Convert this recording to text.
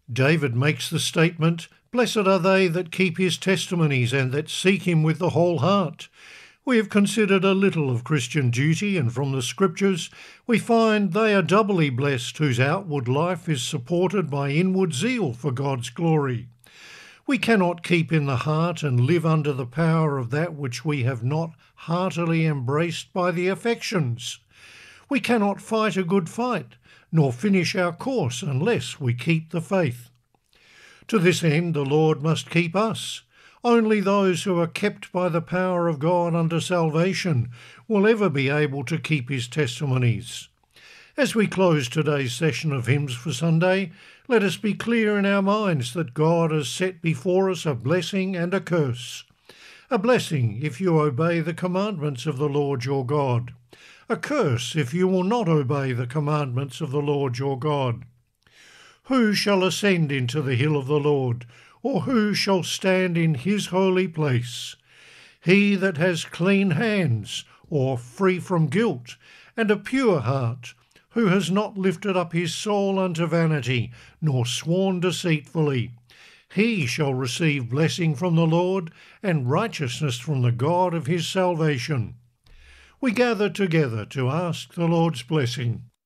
David makes the statement, "Blessed are they that keep his testimonies and that seek him with the whole heart." We have considered a little of Christian duty, and from the Scriptures we find they are doubly blessed whose outward life is supported by inward zeal for God's glory. We cannot keep in the heart and live under the power of that which we have not heartily embraced by the affections. We cannot fight a good fight, nor finish our course unless we keep the faith. To this end the Lord must keep us. Only those who are kept by the power of God unto salvation will ever be able to keep his testimonies. As we close today's session of Hymns for Sunday, let us be clear in our minds that God has set before us a blessing and a curse. A blessing if you obey the commandments of the Lord your God. A curse if you will not obey the commandments of the Lord your God. Who shall ascend into the hill of the Lord, or who shall stand in his holy place? He that has clean hands, or free from guilt, and a pure heart, who has not lifted up his soul unto vanity, nor sworn deceitfully. He shall receive blessing from the Lord, and righteousness from the God of his salvation. We gather together to ask the Lord's blessing.